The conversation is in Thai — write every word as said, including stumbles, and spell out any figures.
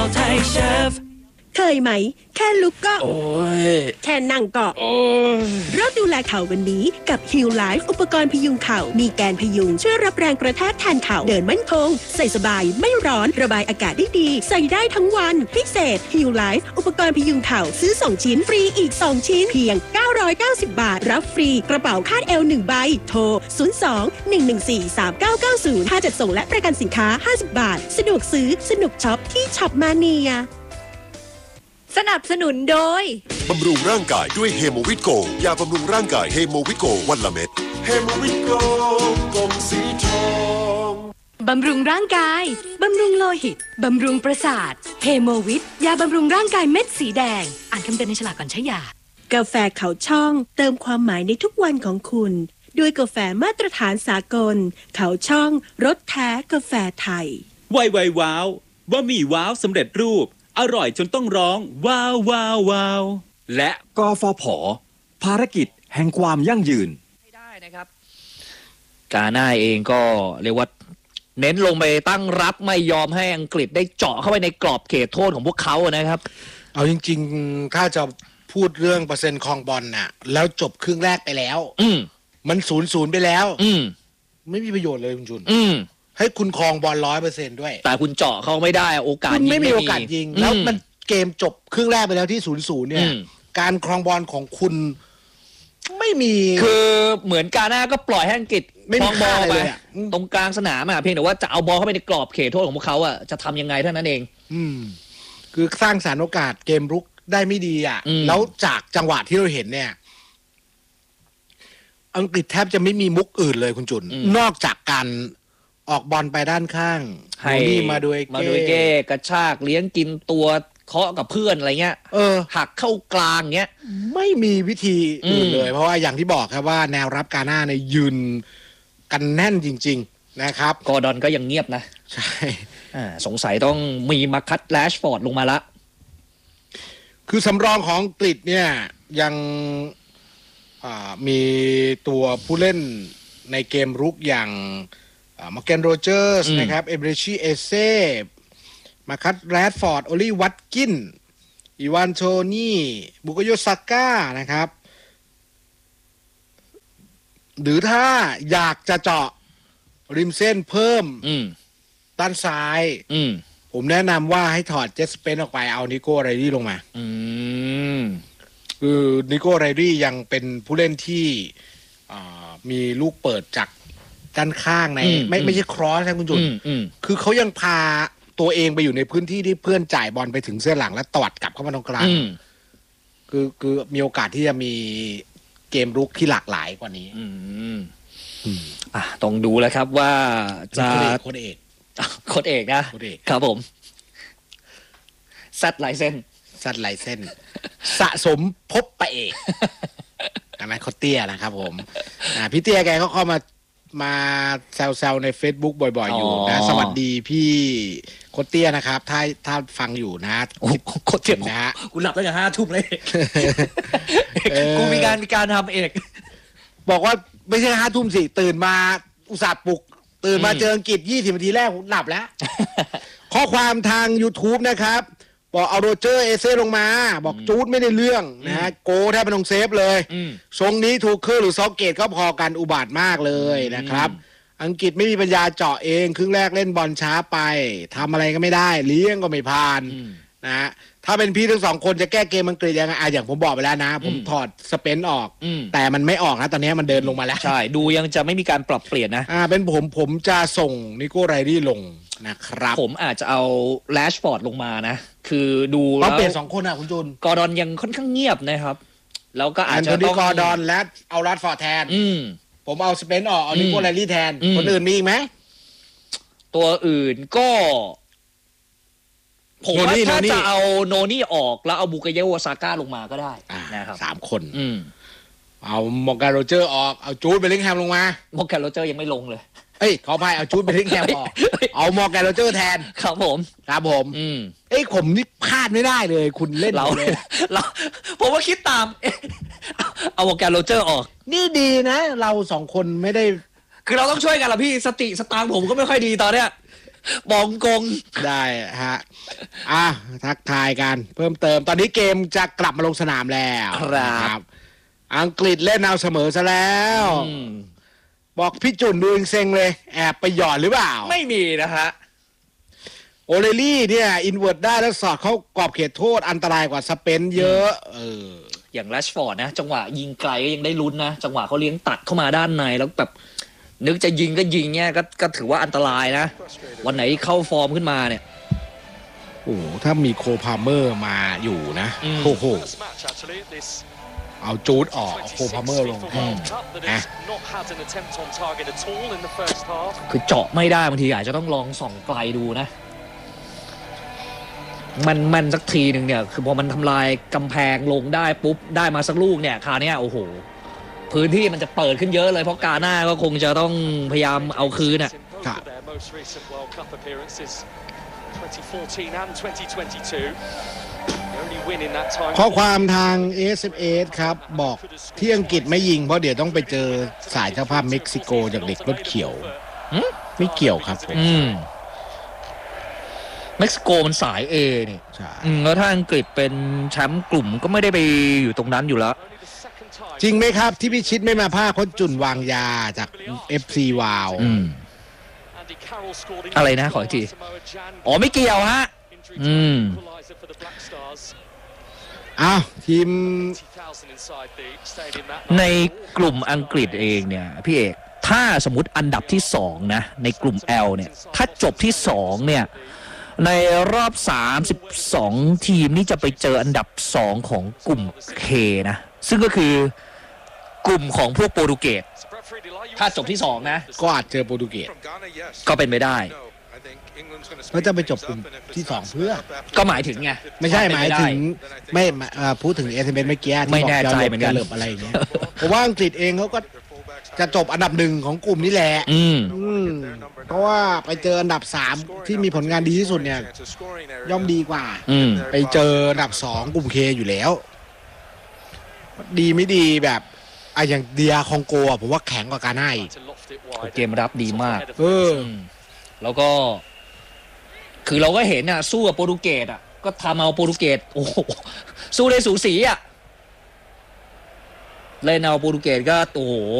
ยวไทยเชฟเคยไหมแค่ลุกก็โอ้ยแค่นั่งก็โอ้ยเริ่มดูแลเข่าวันนี้กับ Heal Life อุปกรณ์พยุงเข่ามีแกนพยุงช่วยรับแรงกระแทกแทนเข่าเดินมั่นคงใส่สบายไม่ร้อนระบายอากาศได้ดีใส่ได้ทั้งวันพิเศษ Heal Life อุปกรณ์พยุงเข่าซื้อสองชิ้นฟรีอีกสองชิ้นเพียงเก้าร้อยเก้าสิบบาทรับฟรีกระเป๋าคาดเอวหนึ่งใบโทรศูนย์ สอง หนึ่ง หนึ่ง สี่ สาม เก้า เก้า ศูนย์ค่าจัดส่งและประกันสินค้าห้าสิบบาทสะดวกซื้อสนุกช็อปที่ช็อปมาเนียสนับสนุนโดยบำรุงร่างกายด้วยเฮโมวิตโกยาบำรุงร่างกายเฮโมวิตโกวันละเม็ดเฮโมวิตโกกลมสีทองบำรุงร่างกายบำรุงโลหิตบำรุงประสาทเฮโมวิตยาบำรุงร่างกายเม็ดสีแดงอ่านคำเตือนในฉลากก่อนใช้ยากาแฟเขาช่องเติมความหมายในทุกวันของคุณด้วยกาแฟมาตรฐานสากลเขาช่องรสแท้กาแฟไทยไวไวว้าวบะหมี่ว้าวสำเร็จรูปอร่อยจนต้องร้องว้าวว้าวว้าวและกฟผ.ภารกิจแห่งความยั่งยืนไม่ได้นะครับกาหน้าเองก็เรียกว่าเน้นลงไปตั้งรับไม่ยอมให้อังกฤษได้เจาะเข้าไปในกรอบเขตโทษของพวกเขานะครับเอาจริงๆถ้าจะพูดเรื่องเปอร์เซ็นต์ครองบอลน่ะแล้วจบครึ่งแรกไปแล้วอืมมันศูนย์ศูนย์ไปแล้วอืมไม่มีประโยชน์เลยคุณจุนอืมให้คุณครองบอลร้อยเปอร์เซ็นต์ด้วยแต่คุณเจาะเขาไม่ได้โอกาสยิงไม่มีโอกาสยิงแล้วมันเกมจบครึ่งแรกไปแล้วที่ศูนย์ศูนย์เนี่ยการครองบอลของคุณไม่มีคือเหมือนกาหน้าก็ปล่อยให้อังกฤษครองบอลไปตรงกลางสนามอ่ะเพียงแต่ว่าจะเอาบอลเข้าไปในกรอบเขตโทษของพวกเขาอ่ะจะทำยังไงเท่านั้นเองอืมคือสร้างสรรค์โอกาสเกมรุกได้ไม่ดีอ่ะแล้วจากจังหวะที่เราเห็นเนี่ยอังกฤษแทบจะไม่มีมุกอื่นเลยคุณจุนนอกจากการออกบอลไปด้านข้างให้มาด้วยมาด้วยเก้กระชากเลี้ยงกินตัวเคาะกับเพื่อนอะไรเงี้ยเออหักเข้ากลางเงี้ยไม่มีวิธีอื่นเลยเพราะว่าอย่างที่บอกครับว่าแนวรับกาหน้าในยืนกันแน่นจริงๆนะครับกอร์ดอนก็ยังเงียบนะใช่สงสัยต้องมีมาคัตแรชฟอร์ดลงมาละคือสำรองของอังกฤษเนี่ยยังมีตัวผู้เล่นในเกมรุกอย่างมาร์เกนโรเจอร์สนะครับเอเบรชีเอเซ่มาคัตแรดฟอร์ดโอลี่วัตกินอีวานโทนี่บุกโยซาก้านะครับหรือถ้าอยากจะเจาะริมเส้นเพิ่มด้านซ้ายผมแนะนำว่าให้ถอดเจสเปนออกไปเอานิโก้ไรดี้ลงมาคือนิโก้ไรดี้ยังเป็นผู้เล่นที่มีลูกเปิดจากด้านข้างในไม่ไม่ใช่ครอสนะคุณจุนคือเขายังพาตัวเองไปอยู่ในพื้นที่ที่เพื่อนจ่ายบอลไปถึงเส้นหลังแล้วตวัดกลับเข้ามาตรงกลางคือคือมีโอกาสที่จะมีเกมรุกที่หลากหลายกว่านี้อ่ะต้องดูแล้วครับว่าจะโค้ชเอกโค้ชเอกนะครับผมซัดลายเส้นซัดลายเส้นสะสมพบปะเอกใช่ไหมโค้ชเตี้ยนะครับผมพี่เตี้ยแกเขาเข้ามามาแซวๆใน Facebook บ่อยๆอยู่นะสวัสดีพี่โคตเตี้ยนะครับถ้าถ้าฟังอยู่นะโคตเตี้ยนะฮะกูหลับตั้งแต่ห้าทุ่มเลยกูมีการมีการทำเอกบอกว่าไม่ใช่ห้าทุ่มสิตื่นมาอุตส่าห์ปลุกตื่นมาเจออังกฤษยี่สิบนาทีแรกหลับแล้วข้อความทาง YouTube นะครับบอกเอาโรเจอร์เอเซ่ลงมาบอกจูดไม่ได้เรื่องนะฮะโกแทบเป็นองเซฟเลยทรงนี้ถูกเคอร์หรือซอเกตก็พอกันอุบาทมากเลยนะครับอังกฤษไม่มีปัญญาเจาะเองครึ่งแรกเล่นบอลช้าไปทำอะไรก็ไม่ได้เลี้ยงก็ไม่ผ่านนะฮะถ้าเป็นพี่ทั้งสองคนจะแก้เกมอังกฤษยังไงอย่างผมบอกไปแล้วนะผมถอดสเปนออกแต่มันไม่ออกนะตอนนี้มันเดินลงมาแล้วใช่ดูยังจะไม่มีการปรับเปลี่ยนนะอ่าเป็นผมผมจะส่งนิโก้ไรดี้ลงนะครับผมอาจจะเอาแรชฟอร์ดลงมานะคือดูแล้วเปลี่ยนสองคนอ่ะคุณจุนกอร์ดอนยังค่อนข้างเงียบนะครับแล้วก็อาจจะต้องกอร์ดอนและเอาแรชฟอร์ดแทนผมเอาสเปนออกเอานิโก้ไรดี้แทนคนอื่นมีอีกไหมตัวอื่นก็ผมว่าถ้าจะเอาโนนี่ออกแล้วเอาบุกเยวาซาก้าลงมาก็ได้นะครับสามคนเอามอร์แกนโรเจอร์ออกเอาจูดเบลลิงแฮมลงมามอร์แกนโรเจอร์ยังไม่ลงเลยเอ้ยขออภัยเอาจูดเบลลิงแฮมออกเอามอร์แกนโรเจอร์แทนครับผมครับผมเอ้ยผมนี่พลาดไม่ได้เลยคุณเล่นเราเราผมว่าคิดตามเอามอร์แกนโรเจอร์ออกนี่ดีนะเราสองคนไม่ได้คือเราต้องช่วยกันล่ะพี่สติสตางค์ผมก็ไม่ค่อยดีตอนเนี้ยบองกงได้ฮะอ่ะทักทายกันเพิ่มเติมตอนนี้เกมจะกลับมาลงสนามแล้วครับอังกฤษเล่นเอาเสมอซะแล้วอืมบอกพี่จุนดูเซ็งๆเลย แอบไปหยอดหรือเปล่าไม่มีนะฮะโอเลลี่เนี่ยอินเวิร์ดได้แล้วสอดเข้ากรอบเขตโทษอันตรายกว่าสเปนเยอะเอออย่างแรชฟอร์ดนะ จังหวะยิงไกลก็ยังได้ลุ้นนะ จังหวะเขาเลี้ยงตัดเข้ามาด้านในแล้วแบบนึกจะยิงก็ยิงเนี่ยก็ก็ถือว่าอันตรายนะ วันไหนเข้าฟอร์มขึ้นมาเนี่ยโอ้โหถ้ามีโคพาเมอร์มาอยู่นะอืมโอ้โหเอาจูดออกเอาโคพาเมอร์ลงแทนนะคือเจาะไม่ได้บางทีอาจจะต้องลองส่องไกลดูนะ มันมันสักทีหนึ่งเนี่ย คือพอมันทำลายกำแพงลงได้ปุ๊บได้มาสักลูกเนี่ยคราวเนี้ยโอ้โห พื้นที่มันจะเปิดขึ้นเยอะเลยเพราะกาหน้าก็คงจะต้องพยายามเอาคืนน่ะครับ ข้อความทาง เอส เอ็ม เอส ครับ บอกที่อังกฤษไม่ยิงเพราะเดี๋ยวต้องไปเจอสายเจ้าภาพเม็กซิโกจากเด็กรถเขียวหึไม่เกี่ยวครับผมอืมเม็กซิโกมันสาย A นี่ใช่อืมแล้วถ้าอังกฤษเป็นแชมป์กลุ่มก็ไม่ได้ไปอยู่ตรงนั้นอยู่แล้วจริงไหมครับ ที่พิชิตไม่มาพาโค้ชจุนวางยาจาก เอฟ ซี วาวอืม อะไรนะขออีกที อ๋อไม่เกี่ยวฮะ อืมอ้าวทีมในกลุ่มอังกฤษเองเนี่ยพี่เอกถ้าสมมติอันดับที่สองนะในกลุ่ม L เนี่ยถ้าจบที่สองเนี่ยในรอบสามสิบสองทีมนี่จะไปเจออันดับสองของกลุ่ม K นะซึ่งก็คือกลุ่มของพวกโปรตุเกสถ้าจบที่สองนะก็อาจเจอโปรตุเกสก็เป็นไปได้แล้วจะไปจบกลุ่มที่สองเพื่อก็หมายถึงไงไม่ใช่หมายถึงเป็นไปได้ไม่เอ่อพูดถึงเอสเอ็มเอสเมื่อกี้ที่ไม่บอกแน่ใจจะหลบเหมือนกันจะหลบอะไรอย่างเงี้ยผมว่าอังกฤษเองเขาก็จะจบอันดับหนึ่งของกลุ่มนี้แหละอืมอืมเพราะว่าไปเจออันดับสามที่มีผลงานดีที่สุดเนี่ยย่อมดีกว่าอืมไปเจออันดับสองกลุ่มเคอยู่แล้ว ดีไม่ดีแบบอ่ะอย่างเดียคองโกอ่ะผมว่าแข็งกว่าการให้เกมรับดีมากเอออืมแล้วก็ คือเราก็เห็นอ่ะ สู้กับโปรตุเกสอ่ะ ก็ทำเอาโปรตุเกสโอ้โหสู้ได้สูสีอ่ะ เล่นเอาโปรตุเกสก็โอ้โห